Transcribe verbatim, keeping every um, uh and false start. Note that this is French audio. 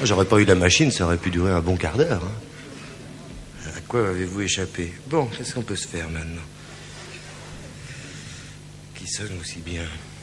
J'aurais pas eu la machine, ça aurait pu durer un bon quart d'heure. Hein. À quoi avez-vous échappé? Bon, qu'est-ce qu'on peut se faire maintenant? Qui sonne aussi bien?